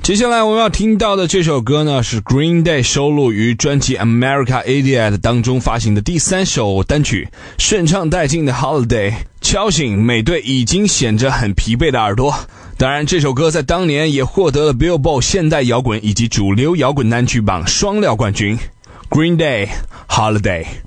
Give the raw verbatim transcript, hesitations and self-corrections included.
接下来我们要听到的这首歌呢，是 Green Day 收录于专辑 America Idiot 当中发行的第三首单曲，顺畅带劲的 Holiday， 敲醒每对已经显着很疲惫的耳朵。当然这首歌在当年也获得了 Billboard 现代摇滚以及主流摇滚单曲榜双料冠军。 Green Day Holiday。